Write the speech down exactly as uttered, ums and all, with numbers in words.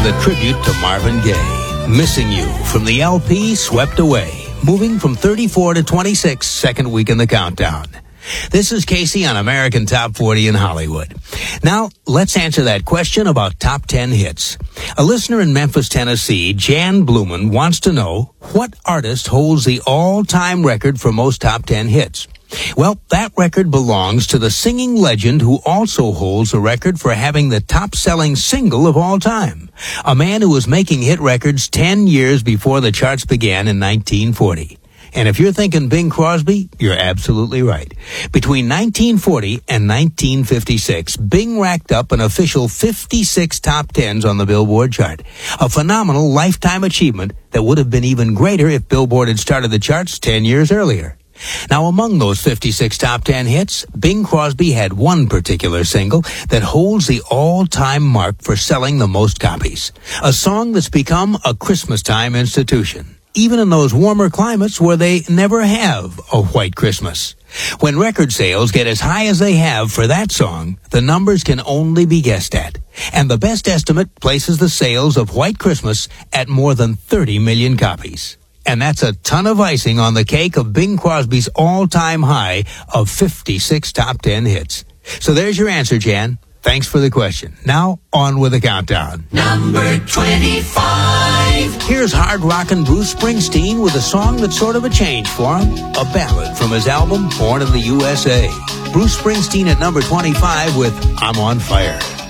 with a tribute to Marvin Gaye. Missing You from the L P Swept Away, moving from thirty-four to twenty-six, second week in the countdown. This is Casey on American Top forty in Hollywood. Now, let's answer that question about top ten hits. A listener in Memphis, Tennessee, Jan Blumen, wants to know what artist holds the all-time record for most top ten hits. Well, that record belongs to the singing legend who also holds the record for having the top-selling single of all time. A man who was making hit records ten years before the charts began in nineteen forty. And if you're thinking Bing Crosby, you're absolutely right. Between nineteen forty and nineteen fifty-six, Bing racked up an official fifty-six top tens on the Billboard chart. A phenomenal lifetime achievement that would have been even greater if Billboard had started the charts ten years earlier. Now, among those fifty-six top ten hits, Bing Crosby had one particular single that holds the all-time mark for selling the most copies. A song that's become a Christmas-time institution, even in those warmer climates where they never have a white Christmas. When record sales get as high as they have for that song, the numbers can only be guessed at. And the best estimate places the sales of White Christmas at more than thirty million copies. And that's a ton of icing on the cake of Bing Crosby's all-time high of fifty-six top ten hits. So there's your answer, Jan. Thanks for the question. Now, on with the countdown. Number twenty-five. Here's hard rockin' Bruce Springsteen with a song that's sort of a change for him. A ballad from his album, Born in the U S A. Bruce Springsteen at number twenty-five with I'm on Fire.